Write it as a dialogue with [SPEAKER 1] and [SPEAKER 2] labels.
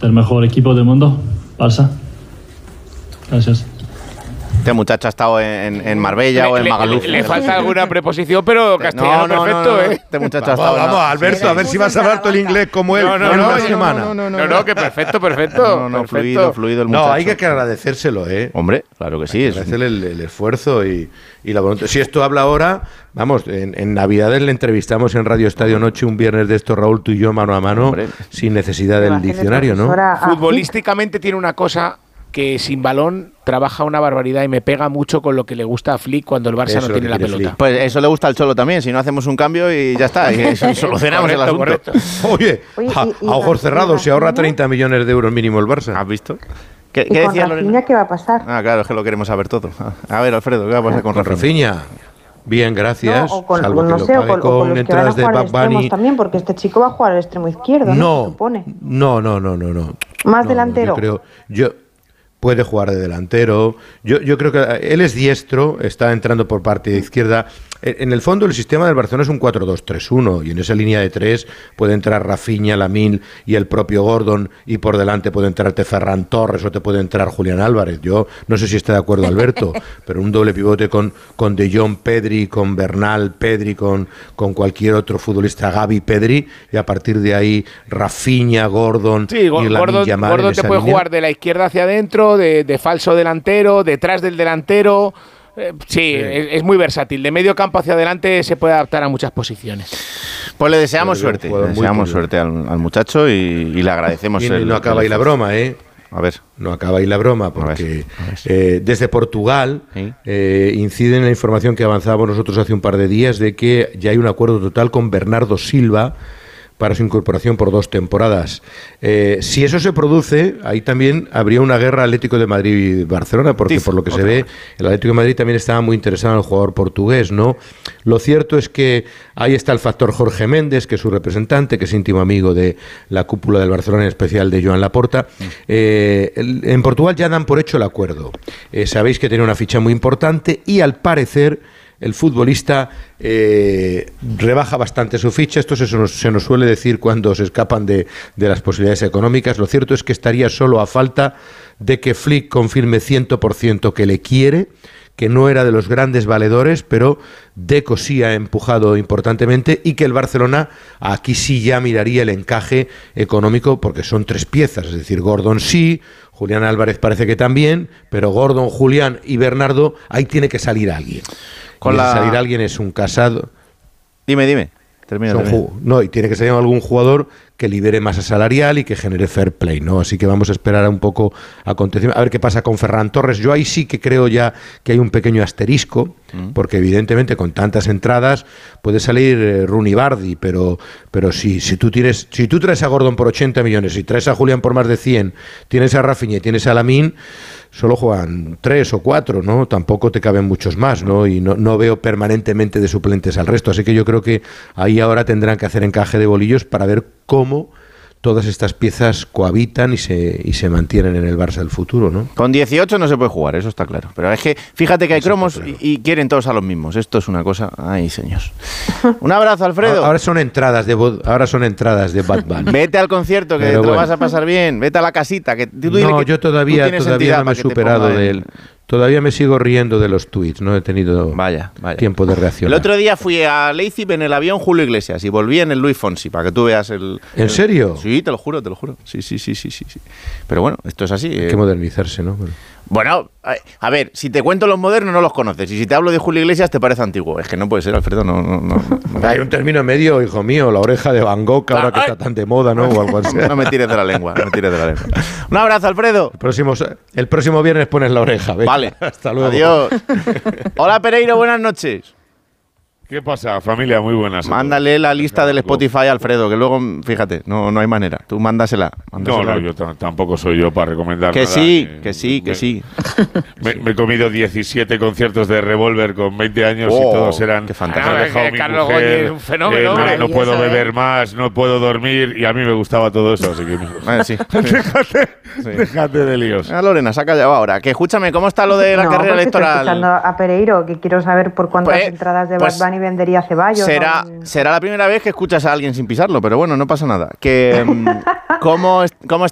[SPEAKER 1] del mejor equipo del mundo, Barça. Gracias.
[SPEAKER 2] Este muchacho ha estado en Marbella o en Magaluf.
[SPEAKER 3] Le falta alguna preposición, pero castellano perfecto, ¿eh?
[SPEAKER 2] Este muchacho ha estado...
[SPEAKER 4] Vamos, Alberto, a ver si vas a hablar todo el inglés como él en una semana.
[SPEAKER 3] No, que perfecto.
[SPEAKER 2] Fluido el muchacho.
[SPEAKER 4] No, hay que agradecérselo, ¿eh.
[SPEAKER 2] Hombre, claro que sí.
[SPEAKER 4] Agradecerle el esfuerzo y la voluntad. Si esto habla ahora, vamos, en Navidades le entrevistamos en Radio Estadio Noche un viernes de esto, Raúl, tú y yo, mano a mano, hombre, sin necesidad del diccionario, ¿no?
[SPEAKER 3] Futbolísticamente tiene una cosa que sin balón trabaja una barbaridad y me pega mucho con lo que le gusta a Flick cuando el Barça no tiene la pelota.
[SPEAKER 2] Flick. Pues eso le gusta al Cholo también, si no hacemos un cambio y ya está, y solucionamos el asunto.
[SPEAKER 3] Correcto.
[SPEAKER 4] Oye, a ojos cerrados, se ahorra 30 millones de euros mínimo el Barça.
[SPEAKER 2] ¿Has visto?
[SPEAKER 5] ¿Qué decía Lorena? ¿Qué va a pasar?
[SPEAKER 2] Claro, es que lo queremos saber todo. A ver, Alfredo, ¿qué va a pasar con
[SPEAKER 4] Rafinha? Bien, gracias.
[SPEAKER 5] No, o con, salvo no que sé, o con los que van a jugar al extremo también, porque este chico va a jugar al extremo izquierdo, ¿no? Se supone.
[SPEAKER 4] No.
[SPEAKER 5] Más delantero.
[SPEAKER 4] Puede jugar de delantero. Yo creo que él es diestro, está entrando por parte de izquierda. En el fondo, el sistema del Barcelona es un 4-2-3-1 y en esa línea de tres puede entrar Rafinha, Lamine y el propio Gordon, y por delante puede entrarte Ferran Torres o te puede entrar Julián Álvarez. Yo no sé si está de acuerdo Alberto, pero un doble pivote con De Jong, Pedri, con Bernal, Pedri, con cualquier otro futbolista, Gavi, Pedri, y a partir de ahí Rafinha, Gordon y Lamine Yamal.
[SPEAKER 3] Gordon te puede jugar de la izquierda hacia adentro, de falso delantero, detrás del delantero. Sí, es muy versátil. De medio campo hacia adelante se puede adaptar a muchas posiciones.
[SPEAKER 2] Pues le deseamos suerte. Le deseamos suerte al muchacho y le agradecemos.
[SPEAKER 4] Y no acaba ahí la broma, ¿eh?
[SPEAKER 2] A ver.
[SPEAKER 4] No acaba ahí la broma, porque desde Portugal incide en la información que avanzábamos nosotros hace un par de días de que ya hay un acuerdo total con Bernardo Silva para su incorporación por 2 temporadas. Si eso se produce, ahí también habría una guerra Atlético de Madrid-Barcelona, porque por lo que se ve, el Atlético de Madrid también estaba muy interesado en el jugador portugués, ¿no? Lo cierto es que ahí está el factor Jorge Méndez, que es su representante, que es íntimo amigo de la cúpula del Barcelona, en especial de Joan Laporta. En Portugal ya dan por hecho el acuerdo. Sabéis que tiene una ficha muy importante y, al parecer, el futbolista rebaja bastante su ficha. Esto se nos suele decir cuando se escapan de las posibilidades económicas. Lo cierto es que estaría solo a falta de que Flick confirme 100% que le quiere, que no era de los grandes valedores, pero Deco sí ha empujado importantemente, y que el Barcelona aquí sí ya miraría el encaje económico, porque son 3 piezas, es decir, Gordon sí, Julián Álvarez parece que también, pero Gordon, Julián y Bernardo, ahí tiene que salir alguien. Salir alguien es un Casado.
[SPEAKER 2] Dime. Termina.
[SPEAKER 4] No, y tiene que ser algún jugador que libere masa salarial y que genere fair play, ¿no? Así que vamos a esperar un poco acontecimientos, a ver qué pasa con Ferran Torres. Yo ahí sí que creo ya que hay un pequeño asterisco, porque evidentemente con tantas entradas puede salir Rooney Bardi, pero si tú traes a Gordon por 80 millones y traes a Julián por más de 100, tienes a Rafinha y tienes a Lamine, solo juegan 3 o 4, ¿no? Tampoco te caben muchos más, ¿no? Y no veo permanentemente de suplentes al resto. Así que yo creo que ahí ahora tendrán que hacer encaje de bolillos para ver cómo todas estas piezas cohabitan y se mantienen en el Barça del futuro, ¿no?
[SPEAKER 2] Con 18 no se puede jugar, eso está claro. Pero es que fíjate que hay cromos y quieren todos a los mismos. Esto es una cosa... Ay, señor. Un abrazo, Alfredo.
[SPEAKER 4] Ahora son entradas de Bad Bunny.
[SPEAKER 2] Vete al concierto, que te lo vas a pasar bien. Vete a la casita.
[SPEAKER 4] Yo todavía no me he superado de él. Todavía me sigo riendo de los tweets, no he tenido tiempo de reaccionar.
[SPEAKER 2] El otro día fui a Leipzig en el avión Julio Iglesias y volví en el Luis Fonsi, para que tú veas el...
[SPEAKER 4] ¿En serio?
[SPEAKER 2] Sí, te lo juro. Sí. Pero bueno, esto es así.
[SPEAKER 4] Hay que modernizarse, ¿no?
[SPEAKER 2] Bueno, a ver, si te cuento los modernos no los conoces, y si te hablo de Julio Iglesias te parece antiguo. Es que no puede ser, Alfredo, no.
[SPEAKER 4] Hay un término medio, hijo mío, la oreja de Van Gogh, ahora que está tan de moda, ¿no? O algo así.
[SPEAKER 2] No me tires de la lengua. Un abrazo, Alfredo.
[SPEAKER 4] El próximo viernes pones la oreja. Venga,
[SPEAKER 2] vale.
[SPEAKER 4] Hasta luego.
[SPEAKER 2] Adiós. Hola, Pereiro, buenas noches.
[SPEAKER 6] ¿Qué pasa, familia? Muy buenas.
[SPEAKER 2] Mándale la lista del Spotify a Alfredo, que luego, fíjate, no hay manera. Tú mándasela.
[SPEAKER 6] No, yo tampoco soy yo para recomendar
[SPEAKER 2] que
[SPEAKER 6] nada.
[SPEAKER 2] Que sí.
[SPEAKER 6] Me he comido 17 conciertos de Revolver con 20 años y todos eran...
[SPEAKER 2] Qué fantástico.
[SPEAKER 3] Carlos Goñi es un fenómeno.
[SPEAKER 6] No puedo beber más, no puedo dormir, y a mí me gustaba todo eso, así que...
[SPEAKER 2] Sí.
[SPEAKER 6] Déjate de líos.
[SPEAKER 2] Lorena, saca ya ahora. Que escúchame, ¿cómo está lo de la carrera electoral?
[SPEAKER 5] Estoy escuchando a Pereiro, que quiero saber por cuántas entradas de Bad Bunny vendería Ceballos.
[SPEAKER 2] Será la primera vez que escuchas a alguien sin pisarlo, pero bueno, no pasa nada. Que ¿cómo